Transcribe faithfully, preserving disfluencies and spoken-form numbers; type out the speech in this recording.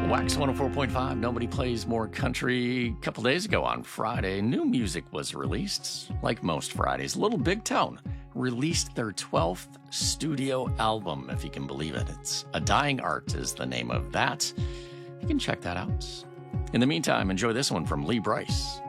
Wax one oh four point five, Nobody Plays More Country. A couple days ago on Friday, new music was released. Like most Fridays, Little Big Tone released their twelfth studio album, if you can believe it. It's A Dying Art is the name of that. You can check that out. In the meantime, enjoy this one from Lee Brice.